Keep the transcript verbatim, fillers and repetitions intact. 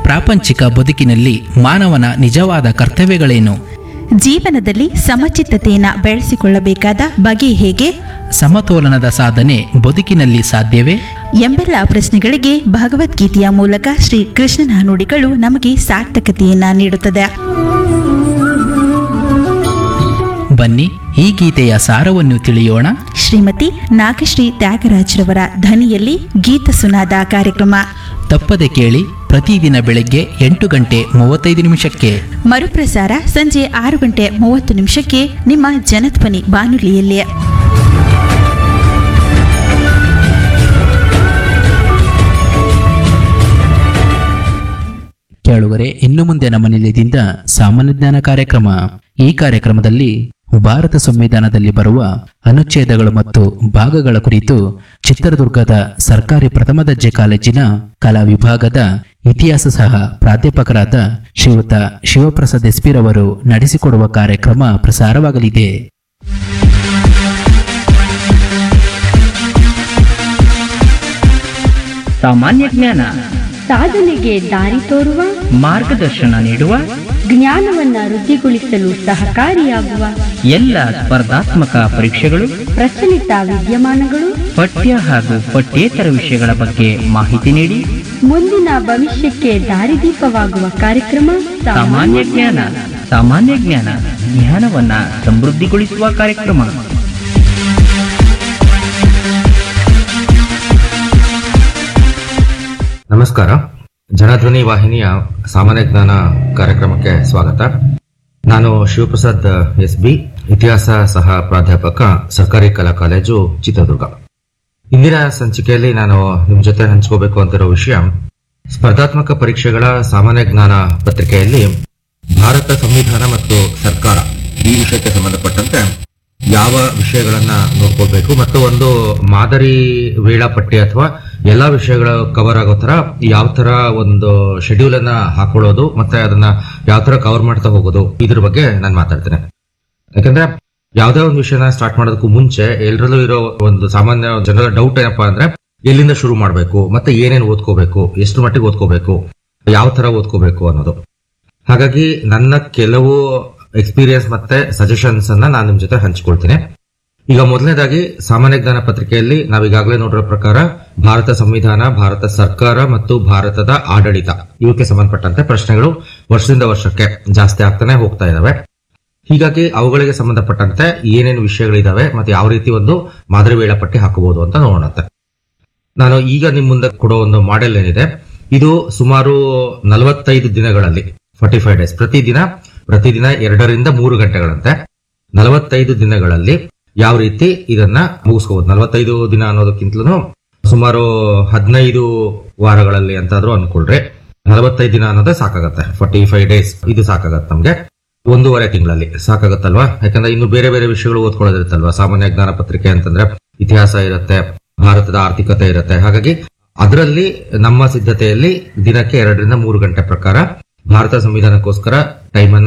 ಪ್ರಾಪಂಚಿಕ ಬದುಕಿನಲ್ಲಿ ಮಾನವನ ನಿಜವಾದ ಕರ್ತವ್ಯಗಳೇನು? ಜೀವನದಲ್ಲಿ ಸಮಚಿತ್ತತೆಯನ್ನು ಬೆಳೆಸಿಕೊಳ್ಳಬೇಕಾದ ಬಗೆ ಹೇಗೆ? ಸಮತೋಲನದ ಸಾಧನೆ ಬದುಕಿನಲ್ಲಿ ಸಾಧ್ಯವೇ ಎಂಬೆಲ್ಲ ಪ್ರಶ್ನೆಗಳಿಗೆ ಭಗವದ್ಗೀತೆಯ ಮೂಲಕ ಶ್ರೀ ಕೃಷ್ಣನ ನುಡಿಗಳು ನಮಗೆ ಸಾರ್ಥಕತೆಯನ್ನ ನೀಡುತ್ತದೆ. ಬನ್ನಿ, ಈ ಗೀತೆಯ ಸಾರವನ್ನು ತಿಳಿಯೋಣ. ಶ್ರೀಮತಿ ನಾಗಶ್ರೀ ತ್ಯಾಗರಾಜ್ರವರ ಧ್ವನಿಯಲ್ಲಿ ಗೀತ ಸುನಾದ ಕಾರ್ಯಕ್ರಮ ತಪ್ಪದೆ ಕೇಳಿ, ಪ್ರತಿದಿನ ಬೆಳಗ್ಗೆ ಎಂಟು ಗಂಟೆ ಮೂವತ್ತೈದು ನಿಮಿಷಕ್ಕೆ. ಮರುಪ್ರಸಾರ ಸಂಜೆ ಆರು ಗಂಟೆ ಮೂವತ್ತು ನಿಮಿಷಕ್ಕೆ ನಿಮ್ಮ ಜನಧ್ವನಿ ಬಾನುಲಿಯಲ್ಲಿ. ಕೇಳುಗರೆ, ಇನ್ನು ಮುಂದೆ ನಮ್ಮ ನಿಲಯದಿಂದ ಸಾಮಾನ್ಯ ಜ್ಞಾನ ಕಾರ್ಯಕ್ರಮ. ಈ ಕಾರ್ಯಕ್ರಮದಲ್ಲಿ ಭಾರತ ಸಂವಿಧಾನದಲ್ಲಿ ಬರುವ ಅನುಚ್ಛೇದಗಳು ಮತ್ತು ಭಾಗಗಳ ಕುರಿತು ಚಿತ್ರದುರ್ಗದ ಸರ್ಕಾರಿ ಪ್ರಥಮ ದರ್ಜೆ ಕಾಲೇಜಿನ ಕಲಾ ವಿಭಾಗದ ಇತಿಹಾಸ ಸಹ ಪ್ರಾಧ್ಯಾಪಕರಾದ ಶ್ರೀಯುತ ಶಿವಪ್ರಸಾದ್ ಎಸ್ಪಿರವರು ನಡೆಸಿಕೊಡುವ ಕಾರ್ಯಕ್ರಮ ಪ್ರಸಾರವಾಗಲಿದೆ. ಸಾಮಾನ್ಯ ಜ್ಞಾನ ಸಾಧನೆಗೆ ದಾರಿ ತೋರುವ, ಮಾರ್ಗದರ್ಶನ ನೀಡುವ, ಜ್ಞಾನವನ್ನ ವೃದ್ಧಿಗೊಳಿಸಲು ಸಹಕಾರಿಯಾಗುವ ಎಲ್ಲ ಸ್ಪರ್ಧಾತ್ಮಕ ಪರೀಕ್ಷೆಗಳು, ಪ್ರಚಲಿತ ವಿದ್ಯಮಾನಗಳು, ಪಠ್ಯ ಹಾಗೂ ಪಠ್ಯೇತರ ವಿಷಯಗಳ ಬಗ್ಗೆ ಮಾಹಿತಿ ನೀಡಿ ಮುಂದಿನ ಭವಿಷ್ಯಕ್ಕೆ ದಾರಿದೀಪವಾಗುವ ಕಾರ್ಯಕ್ರಮ ಸಾಮಾನ್ಯ ಜ್ಞಾನ. ಸಾಮಾನ್ಯ ಜ್ಞಾನ ಜ್ಞಾನವನ್ನ ಸಮೃದ್ಧಿಗೊಳಿಸುವ ಕಾರ್ಯಕ್ರಮ. ನಮಸ್ಕಾರ. ಜನಧ್ವನಿ ವಾಹಿನಿಯ ಸಾಮಾನ್ಯ ಜ್ಞಾನ ಕಾರ್ಯಕ್ರಮಕ್ಕೆ ಸ್ವಾಗತ. ನಾನು ಶಿವಪ್ರಸಾದ್ ಎಸ್ ಬಿ, ಇತಿಹಾಸ ಸಹ ಪ್ರಾಧ್ಯಾಪಕ, ಸರ್ಕಾರಿ ಕಲಾ ಕಾಲೇಜು, ಚಿತ್ರದುರ್ಗ. ಇಂದಿನ ಸಂಚಿಕೆಯಲ್ಲಿ ನಾನು ನಿಮ್ ಜೊತೆ ಹಂಚ್ಕೋಬೇಕು ಅಂತಿರೋ ವಿಷಯ, ಸ್ಪರ್ಧಾತ್ಮಕ ಪರೀಕ್ಷೆಗಳ ಸಾಮಾನ್ಯ ಜ್ಞಾನ ಪತ್ರಿಕೆಯಲ್ಲಿ ಭಾರತ ಸಂವಿಧಾನ ಮತ್ತು ಸರ್ಕಾರ ಈ ವಿಷಯಕ್ಕೆ ಸಂಬಂಧಪಟ್ಟಂತೆ ಯಾವ ವಿಷಯಗಳನ್ನ ನೋಡ್ಕೊಳ್ಬೇಕು ಮತ್ತು ಒಂದು ಮಾದರಿ ವೇಳಾಪಟ್ಟಿ ಅಥವಾ ಎಲ್ಲಾ ವಿಷಯಗಳ ಕವರ್ ಆಗೋ ತರ ಯಾವ ತರ ಒಂದು ಶೆಡ್ಯೂಲ್ ಅನ್ನ ಹಾಕೊಳ್ಳೋದು ಮತ್ತೆ ಅದನ್ನ ಯಾವ ತರ ಕವರ್ ಮಾಡ್ತಾ ಹೋಗೋದು, ಇದ್ರ ಬಗ್ಗೆ ನಾನು ಮಾತಾಡ್ತೇನೆ. ಯಾಕಂದ್ರೆ ಯಾವ್ದೇ ಒಂದು ವಿಷಯನ ಸ್ಟಾರ್ಟ್ ಮಾಡೋದಕ್ಕೂ ಮುಂಚೆ ಎಲ್ಲರಲ್ಲೂ ಇರೋ ಒಂದು ಸಾಮಾನ್ಯ ಜನರ ಡೌಟ್ ಏನಪ್ಪಾ ಅಂದ್ರೆ, ಎಲ್ಲಿಂದ ಶುರು ಮಾಡಬೇಕು ಮತ್ತೆ ಏನೇನು ಓದ್ಕೋಬೇಕು, ಎಷ್ಟು ಮಟ್ಟಿಗೆ ಓದ್ಕೋಬೇಕು, ಯಾವ ತರ ಓದ್ಕೋಬೇಕು ಅನ್ನೋದು. ಹಾಗಾಗಿ ನನ್ನ ಕೆಲವು ಎಕ್ಸ್ಪೀರಿಯನ್ಸ್ ಮತ್ತೆ ಸಜೆಷನ್ಸ್ ಅನ್ನ ನಾನು ನಿಮ್ ಜೊತೆ ಹಂಚಿಕೊಳ್ತೀನಿ. ಈಗ ಮೊದಲನೇದಾಗಿ ಸಾಮಾನ್ಯ ಜ್ಞಾನ ಪತ್ರಿಕೆಯಲ್ಲಿ ನಾವೀಗಾಗಲೇ ನೋಡಿರೋ ಪ್ರಕಾರ ಭಾರತ ಸಂವಿಧಾನ, ಭಾರತ ಸರ್ಕಾರ ಮತ್ತು ಭಾರತದ ಆಡಳಿತ ಇವಕ್ಕೆ ಸಂಬಂಧಪಟ್ಟಂತೆ ಪ್ರಶ್ನೆಗಳು ವರ್ಷದಿಂದ ವರ್ಷಕ್ಕೆ ಜಾಸ್ತಿ ಆಗ್ತಾನೆ ಹೋಗ್ತಾ ಇದಾವೆ. ಹೀಗಾಗಿ ಅವುಗಳಿಗೆ ಸಂಬಂಧಪಟ್ಟಂತೆ ಏನೇನು ವಿಷಯಗಳಿದಾವೆ ಮತ್ತೆ ಯಾವ ರೀತಿ ಒಂದು ಮಾದರಿ ವೇಳಾಪಟ್ಟಿ ಹಾಕಬಹುದು ಅಂತ ನೋಡೋಣಂತೆ. ನಾನು ಈಗ ನಿಮ್ ಮುಂದೆ ಕೊಡೋ ಒಂದು ಮಾಡೆಲ್ ಏನಿದೆ, ಇದು ಸುಮಾರು ನಲವತ್ತೈದು ದಿನಗಳಲ್ಲಿ, ಫಾರ್ಟಿ ಫೈವ್ ಡೇಸ್, ಪ್ರತಿದಿನ ಪ್ರತಿದಿನ ಎರಡರಿಂದ ಮೂರು ಗಂಟೆಗಳಂತೆ ನಲವತ್ತೈದು ದಿನಗಳಲ್ಲಿ ಯಾವ ರೀತಿ ಇದನ್ನ ಮುಗಿಸ್ಕೋಬಹುದು. ನಲವತ್ತೈದು ದಿನ ಅನ್ನೋದಕ್ಕಿಂತಲೂ ಸುಮಾರು ಹದಿನೈದು ವಾರಗಳಲ್ಲಿ ಅಂತಾದ್ರೂ ಅನ್ಕೊಳ್ರಿ. ನಲವತ್ತೈದು ದಿನ ಅನ್ನೋದೇ ಸಾಕಾಗತ್ತೆ. ಫಾರ್ಟಿ ಫೈವ್ ಡೇಸ್ ಇದು ಸಾಕಾಗತ್ತೆ ನಮ್ಗೆ. ಒಂದೂವರೆ ತಿಂಗಳಲ್ಲಿ ಸಾಕಾಗತ್ತಲ್ವಾ? ಯಾಕಂದ್ರೆ ಇನ್ನು ಬೇರೆ ಬೇರೆ ವಿಷಯಗಳು ಓದ್ಕೊಳ್ಳೋದಿರುತ್ತಲ್ವಾ. ಸಾಮಾನ್ಯ ಜ್ಞಾನ ಪತ್ರಿಕೆ ಅಂತಂದ್ರೆ ಇತಿಹಾಸ ಇರುತ್ತೆ, ಭಾರತದ ಆರ್ಥಿಕತೆ ಇರುತ್ತೆ. ಹಾಗಾಗಿ ಅದರಲ್ಲಿ ನಮ್ಮ ಸಿದ್ಧತೆಯಲ್ಲಿ ದಿನಕ್ಕೆ ಎರಡರಿಂದ ಮೂರು ಗಂಟೆ ಪ್ರಕಾರ ಭಾರತ ಸಂವಿಧಾನಕ್ಕೋಸ್ಕರ ಟೈಮ್ ಅನ್ನ